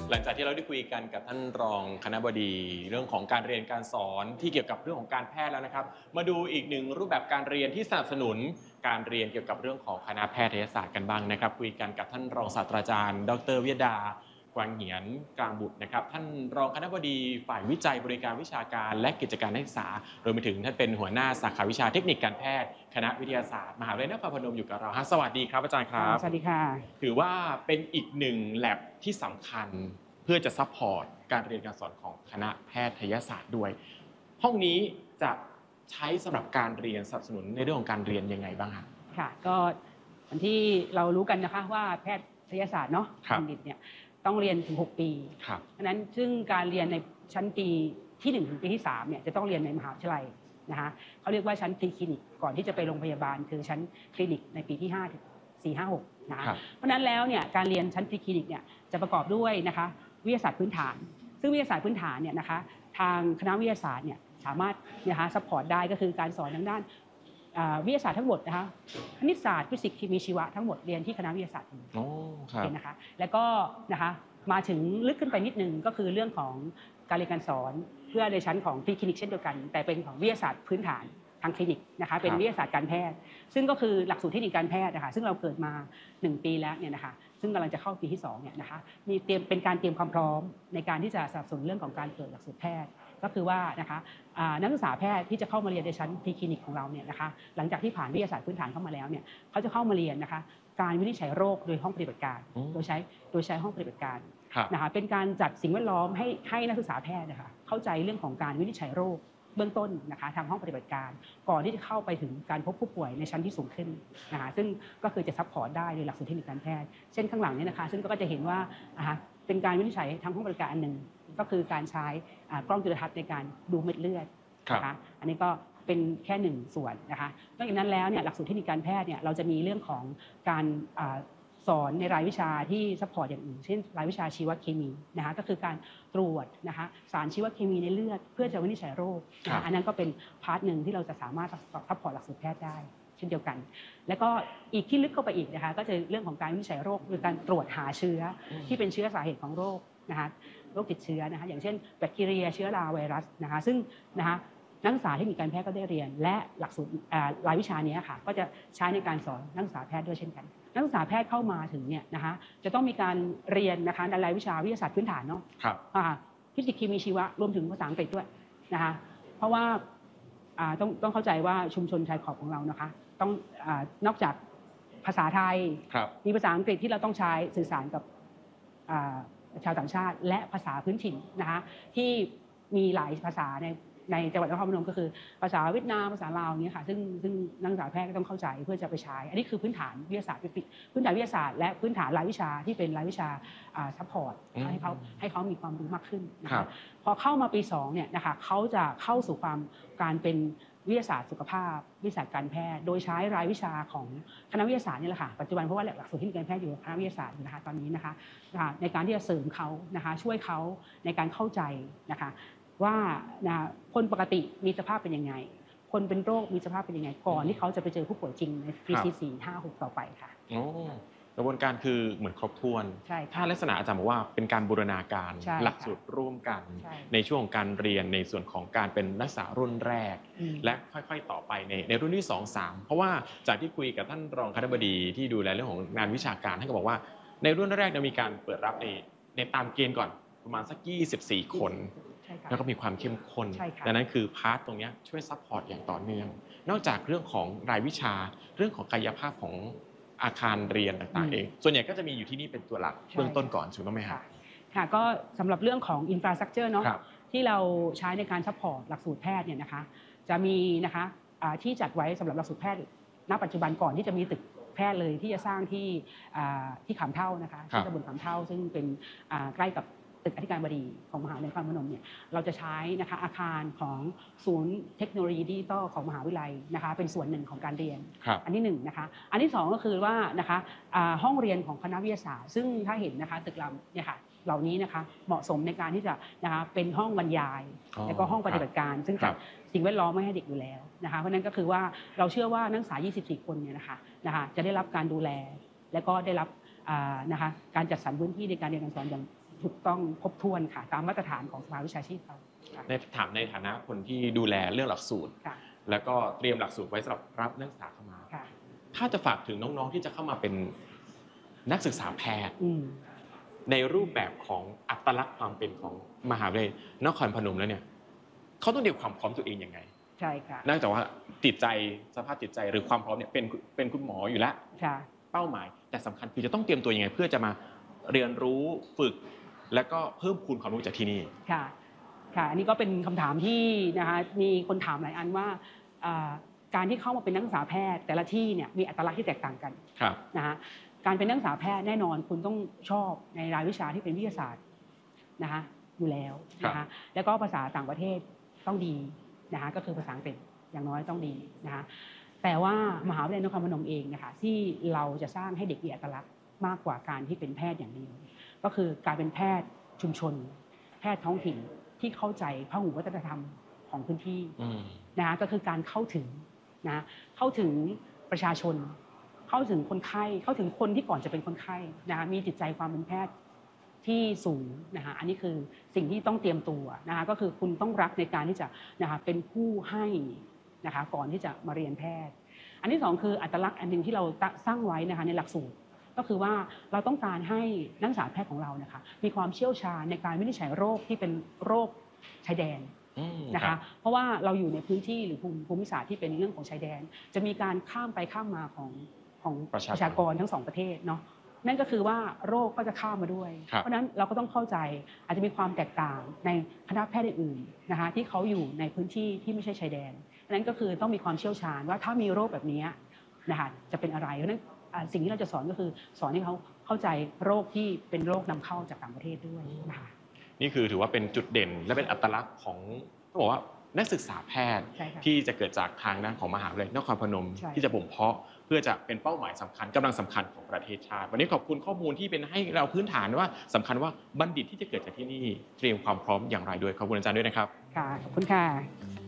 หลังจากที่เราได้คุยกันกับท่านรองคณบดีเรื่องของการเรียนการสอนที่เกี่ยวกับเรื่องของการแพทย์แล้วนะครับมาดูอีกหนึ่งรูปแบบการเรียนที่สนับสนุนการเรียนเกี่ยวกับเรื่องของคณะแพทยศาสตร์กันบ้างนะครับคุยกันกับท่านรองศาสตราจารย์ดรวิยดากวางเหียนกลางบุตรนะครับท่านรองคณบดีฝ่ายวิจัยบริการวิชาการและกิจการนักศึกษารวมไปถึงท่านเป็นหัวหน้าสาขาวิชาเทคนิคการแพทย์คณะวิทยาศาสตร์มหาวิทยาลัยนครพนมอยู่กับเราสวัสดีครับอาจารย์ครับสวัสดีค่ะถือว่าเป็นอีกหนึ่งแลบที่สำคัญเพื่อจะซัพพอร์ตการเรียนการสอนของคณะแพทยศาสตร์ด้วยห้องนี้จะใช้สำหรับการเรียนสนับสนุนในเรื่องของการเรียนยังไงบ้างครับค่ะก็เหมือนที่เรารู้กันนะคะว่าแพทยศาสตร์เนาะบัณฑิตเนี่ยต้องเรียนถึง6 ปีเพราะนั้นซึ่งการเรียนในชั้นปีที่1ถึงปีที่3เนี่ยจะต้องเรียนในมหาวิทยาลัยนะคะเขาเรียกว่าชั้นพรีคลินิกก่อนที่จะไปโรงพยาบาลคือชั้นคลินิกในปีที่5ถึง4 5 6นะคะเพราะนั้นแล้วเนี่ยการเรียนชั้นพรีคลินิกเนี่ยจะประกอบด้วยนะคะวิทยาศาสตร์พื้นฐานซึ่งวิทยาศาสตร์พื้นฐานเนี่ยนะคะทางคณะวิทยาศาสตร์เนี่ยสามารถนะคะซัพพอร์ตได้ก็คือการสอนทางด้านวิทยาศาสตร์ทั้งหมดนะคะคณิตศาสตร์ฟิสิกส์เคมีชีวะทั้งหมดเรียนที่คณะวิทยาศาสตร์เห็นนะคะแล้วก็นะคะมาถึงลึกขึ้นไปนิดนึงก็คือเรื่องของการเรียนการสอนเพื่อในชั้นของพรีคลินิกเช่นเดียวกันแต่เป็นของวิทยาศาสตร์พื้นฐานทางคลินิกนะคะเป็นวิทยาศาสตร์การแพทย์ซึ่งก็คือหลักสูตรเทคนิคการแพทย์นะคะซึ่งเราเกิดมา1 ปีแล้วเนี่ยนะคะซึ่งกำลังจะเข้าปีที่2เนี่ยนะคะมีเป็นการเตรียมความพร้อมในการที่จะสนับสนุนเรื่องของการเปิดหลักสูตรแพทย์ก็คือว่านะคะนักศึกษาแพทย์ที่จะเข้ามาเรียนในชั้นพรีคลินิกของเราเนี่ยนะคะหลังจากที่ผ่านวิทยาศาสตร์พื้นฐานเข้ามาแล้วเนี่ยเขาจะเข้ามาเรียนนะคะการวินิจฉัยโรคโดยห้องปฏิบัติการโดยใช้ห้องปฏิบัติการนะคะเป็นการจัดสิ่งแวดล้อมให้นักศึกษาแพทย์นะคะเข้าใจเรื่องของการวินิจฉัยโรคเบื้องต้นนะคะทางห้องปฏิบัติการก่อนที่จะเข้าไปถึงการพบผู้ป่วยในชั้นที่สูงขึ้นนะคะซึ่งก็คือจะซัพพอร์ตได้โดยหลักสูตรเทคนิคการแพทย์เช่นข้างหลังนี้นะคะซึ่งก็จะเห็นว่าเป็นการวินิจฉัยทางห้องปฏิบัติการอันหนึ่งก็คือการใช้กล้องจุลทรรศน์ในการดูเม็ดเลือดนะคะอันนี้ก็เป็นแค่1 ส่วนนะคะนอกจากนั้นแล้วเนี่ยหลักสูตรเทคนิคการแพทย์เนี่ยเราจะมีเรื่องของการสอนในรายวิชาที่ซัพพอร์ตอย่างอื่นเช่นรายวิชาชีวเคมีนะคะก็คือการตรวจนะคะสารชีวเคมีในเลือดเพื่อจะวินิจฉัยโรคอันนั้นก็เป็นพาร์ทหนึ่งที่เราจะสามารถซัพพอร์ตหลักสูตรแพทย์ได้เช่นเดียวกันแล้วก็อีกที่ลึกเข้าไปอีกนะคะก็จะเรื่องของการวินิจฉัยโรคคือการตรวจหาเชื้อที่เป็นเชื้อสาเหตุของโรคนะคะโรคติดเชื้อนะคะอย่างเช่นแบคทีเรียเชื้อราไวรัสนะคะซึ่งนะคะนักศึกษาเทคนิคการแพทย์ก็ได้เรียนและหลักสูตรรายวิชานี้ค่ะก็จะใช้ในการสอนนักศึกษาแพทย์ด้วยเช่นกันนักศึกษาแพทย์เข้ามาถึงเนี่ยนะคะจะต้องมีการเรียนนะคะในรายวิชาวิทยาศาสตร์พื้นฐานเนาะฟิสิกส์เคมีชีวะรวมถึงภาษาอังกฤษด้วยนะคะเพราะว่าต้องเข้าใจว่าชุมชนชายขอบของเรานะคะต้องนอกจากภาษาไทยมีภาษาอังกฤษที่เราต้องใช้สื่อสารกับชาวต่างชาติและภาษาพื้นถิ่นนะคะที่มีหลายภาษาในจังหวัดนครพนมก็คือภาษาเวียดนามภาษาลาวเนี่ยค่ะซึ่งนักศึกษาแพทย์ก็ต้องเข้าใจเพื่อจะไปใช้อันนี้คือพื้นฐานวิทยาศาสตร์พื้นฐานวิทยาศาสตร์และพื้นฐานรายวิชาที่เป็นรายวิชาซัพพอร์ตให้เขามีความรู้มากขึ้นนะคะพอเข้ามาปี2เนี่ยนะคะเขาจะเข้าสู่การเป็นวิทยาศาสตร์สุขภาพวิทยาศาสตร์การแพทย์โดยใช้รายวิชาของคณะวิทยาศาสตร์นี่แหละค่ะปัจจุบันเพราะว่าหลักสูตรเทคนิคการแพทย์อยู่คณะวิทยาศาสตร์นะคะตอนนี้นะคะในการที่จะเสริมเขานะคะช่วยเขาในการเข้าใจนะคะว่าคนปกติมีสภาพเป็นยังไงคนเป็นโรคมีสภาพเป็นยังไงก่อนที่เขาจะไปเจอผู้ป่วยจริงในปีที่4 5 6ต่อไปค่ะกระบวนการคือเหมือนครบถ้วนถ้าลักษณะอาจารย์บอกว่าเป็นการบูรณาการหลักสูตรร่วมกันในช่วงของการเรียนในส่วนของการเป็นนักศึกษารุ่นแรกและค่อยๆต่อไปในรุ่นที่2 3เพราะว่าจากที่คุยกับท่านรองคณบดีที่ดูแลเรื่องของงานวิชาการท่านก็บอกว่าในรุ่นแรกมีการเปิดรับในตามเกณฑ์ก่อนประมาณสัก24 คนแล้วก็มีความเข้มข้นดังนั้นคือพาร์ทตรงนี้ช่วยซัพพอร์ตอย่างต่อเนื่องนอกจากเรื่องของรายวิชาเรื่องของกายภาพของอาคารเรียนต่างๆเองส่วนใหญ่ก็จะมีอยู่ที่นี่เป็นตัวหลักเบื้องต้นก่อนถูกต้องไหมครับค่ะก็สำหรับเรื่องของอินฟราสตรัคเจอร์เนาะที่เราใช้ในการซัพพอร์ตหลักสูตรแพทย์เนี่ยนะคะจะมีนะคะที่จัดไว้สำหรับหลักสูตรแพทย์ณปัจจุบันก่อนที่จะมีตึกแพทย์เลยที่จะสร้างที่ขามเท่านะคะที่ตำบลขามเท่าซึ่งเป็นใกล้กับตึกอธิการบดีของมหาวิทยาลัยนครพนมเนี่ยเราจะใช้นะคะอาคารของศูนย์เทคโนโลยีดิจิทัลของมหาวิทยาลัยนะคะเป็นส่วนหนึ่งของการเรียนอันที่1นะคะอันที่2ก็คือว่านะคะห้องเรียนของคณะวิทยาศาสตร์ซึ่งถ้าเห็นนะคะตึกลำเนี่ยค่ะเหล่านี้นะคะเหมาะสมในการที่จะนะคะเป็นห้องบรรยายแล้วก็ห้องปฏิบัติการซึ่งจัดสิ่งแวดล้อมไว้ให้เด็กอยู่แล้วนะคะเพราะนั้นก็คือว่าเราเชื่อว่านักศึกษา24 คนเนี่ยนะคะจะได้รับการดูแลและก็ได้รับนะคะการจัดสรรพื้นที่ในการเรียนการสอนอย่างถูกต้องครบถ้วนค่ะตามมาตรฐานของสภาวิชาชีพเราในฐานะคนที่ดูแลเรื่องหลักสูตรแล้วก็เตรียมหลักสูตรไว้สำหรับรับนักศึกษาเข้ามาถ้าจะฝากถึงน้องๆที่จะเข้ามาเป็นนักศึกษาแพทย์ในรูปแบบของอัตลักษณ์ความเป็นของมหาวิทยาลัยนครพนมแล้วเนี่ยเขาต้องเตรียมความพร้อมตัวเองยังไงใช่ค่ะนอกจากว่าจิตใจสภาพจิตใจหรือความพร้อมเนี่ยเป็นคุณหมออยู่แล้วเป้าหมายแต่สำคัญคือจะต้องเตรียมตัวยังไงเพื่อจะมาเรียนรู้ฝึกแล้วก็เพิ่มพูนความรู้จากที่นี่ค่ะอันนี้ก็เป็นคำถามที่นะคะมีคนถามหลายอันว่าการที่เข้ามาเป็นนักศึกษาแพทย์แต่ละที่เนี่ยมีอัตลักษณ์ที่แตกต่างกันนะคะการเป็นนักศึกษาแพทย์แน่นอนคุณต้องชอบในรายวิชาที่เป็นวิทยาศาสตร์นะคะอยู่แล้วนะคะแล้วก็ภาษาต่างประเทศต้องดีนะคะก็คือภาษาอังกฤษอย่างน้อยต้องดีนะคะแต่ว่ามหาวิทยาลัยนครพนมเองนะคะที่เราจะสร้างให้เด็กมีอัตลักษณ์มากกว่าการที่เป็นแพทย์อย่างเดียวก็คือการเป็นแพทย์ชุมชนแพทย์ท้องถิ่นที่เข้าใจพหุวัฒนธรรมของพื้นที่นะคะก็คือการเข้าถึงนะเข้าถึงประชาชนเข้าถึงคนไข้เข้าถึงคนที่ก่อนจะเป็นคนไข้นะคะมีจิตใจความเป็นแพทย์ที่สูงนะคะอันนี้คือสิ่งที่ต้องเตรียมตัวนะคะก็คือคุณต้องรักในการที่จะนะคะเป็นผู้ให้นะคะก่อนที่จะมาเรียนแพทย์อันที่สองคืออัตลักษณ์อันหนึ่งที่เราสร้างไว้นะคะในหลักสูตรก็คือว่าเราต้องการให้นักศึกษาแพทย์ของเรานะคะมีความเชี่ยวชาญในการวินิจฉัยโรคที่เป็นโรคชายแดนนะคะเพราะว่าเราอยู่ในพื้นที่หรือภูมิศาสตร์ที่เป็นเรื่องของชายแดนจะมีการข้ามไปข้ามมาของประชากรทั้งสองประเทศเนาะนั่นก็คือว่าโรคก็จะข้ามมาด้วยเพราะนั้นเราก็ต้องเข้าใจอาจจะมีความแตกต่างในคณะแพทย์อื่นๆนะคะที่เขาอยู่ในพื้นที่ที่ไม่ใช่ชายแดนนั้นก็คือต้องมีความเชี่ยวชาญว่าถ้ามีโรคแบบนี้นะคะจะเป็นอะไรเพราะนั้นสิ่งที่เราจะสอนก็คือสอนให้เขาเข้าใจโรคที่เป็นโรคนำเข้าจากต่างประเทศด้วยนะคะนี่คือถือว่าเป็นจุดเด่นและเป็นอัตลักษณ์ของต้องบอกว่านักศึกษาแพทย์ที่จะเกิดจากทางด้านของมหาวิทยาลัยนครพนมที่จะบ่มเพาะเพื่อจะเป็นเป้าหมายสำคัญกำลังสำคัญของประเทศชาติวันนี้ขอบคุณข้อมูลที่เป็นให้เราพื้นฐานว่าสำคัญว่าบัณฑิตที่จะเกิดจากที่นี่เตรียมความพร้อมอย่างไรด้วยขอบคุณอาจารย์ด้วยนะครับค่ะขอบคุณค่ะ